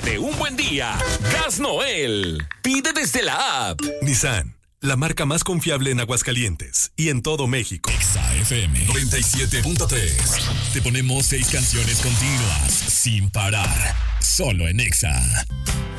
Date un buen día. Gas Noel. Pide desde la app. Nissan, la marca más confiable en Aguascalientes y en todo México. Exa FM 97.3. Te ponemos 6 canciones continuas, sin parar. Solo en Exa.